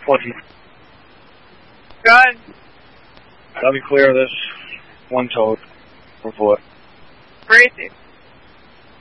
20. Go ahead. Let me clear this one toad report. Crazy.